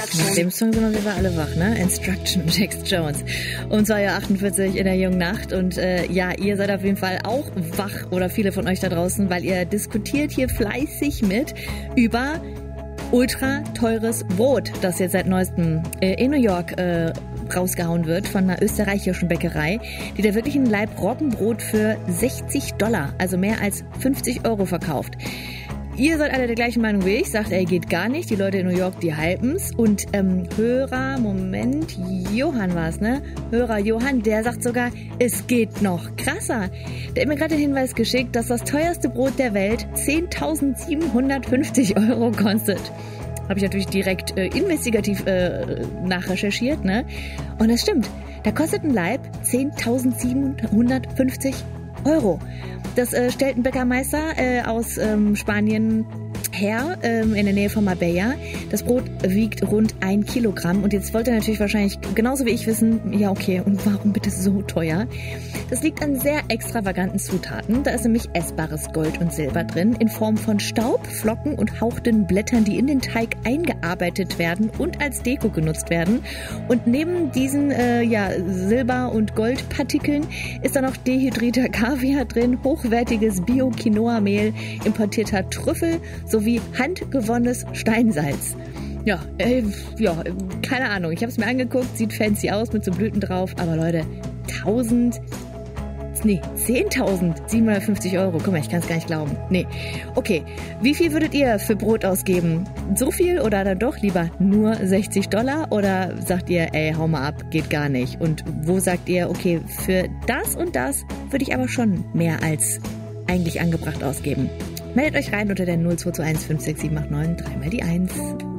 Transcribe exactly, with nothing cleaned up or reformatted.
Nach dem Song sind wir wieder alle wach, ne? Instruction, Jax Jones. Um zwei Uhr achtundvierzig in der jungen Nacht. Und äh, ja, ihr seid auf jeden Fall auch wach, oder viele von euch da draußen, weil ihr diskutiert hier fleißig mit über ultra teures Brot, das jetzt seit neuestem äh, in New York äh, rausgehauen wird von einer österreichischen Bäckerei, die da wirklich ein Laib Roggenbrot für sechzig Dollar, also mehr als fünfzig Euro verkauft. Ihr seid alle der gleichen Meinung wie ich, sagt, ey, geht gar nicht. Die Leute in New York, die hypen's. Und ähm, Hörer, Moment, Johann war's, ne? Hörer Johann, der sagt sogar, es geht noch krasser. Der hat mir gerade den Hinweis geschickt, dass das teuerste Brot der Welt zehntausendsiebenhundertfünfzig Euro kostet. Habe ich natürlich direkt äh, investigativ äh, nachrecherchiert, ne? Und das stimmt. Da kostet ein Laib zehntausendsiebenhundertfünfzig Euro. Das äh, stellt ein Bäckermeister äh, aus ähm, Spanien her, ähm, in der Nähe von Marbella. Das Brot wiegt rund ein Kilogramm. Und jetzt wollt ihr natürlich wahrscheinlich genauso wie ich wissen, ja okay, und warum bitte so teuer? Das liegt an sehr extravaganten Zutaten. Da ist nämlich essbares Gold und Silber drin, in Form von Staub, Flocken und hauchdünnen Blättern, die in den Teig eingearbeitet werden und als Deko genutzt werden. Und neben diesen äh, ja, Silber- und Goldpartikeln ist da noch dehydrierter Kaviar drin, hochwertiges Bio-Quinoa-Mehl, importierter Trüffel sowie handgewonnenes Steinsalz. Ja, äh, ja, keine Ahnung. Ich habe es mir angeguckt, sieht fancy aus mit so Blüten drauf, aber Leute, tausend, nee, zehntausendsiebenhundertfünfzig Euro. Guck mal, ich kann es gar nicht glauben. Nee, okay. Wie viel würdet ihr für Brot ausgeben? So viel oder dann doch lieber nur sechzig Dollar? Oder sagt ihr, ey, hau mal ab, geht gar nicht? Und wo sagt ihr, okay, für das und das würde ich aber schon mehr als eigentlich angebracht ausgeben? Meldet euch rein unter der null zwei zwei eins fünf sechs sieben acht neun, dreimal die eins.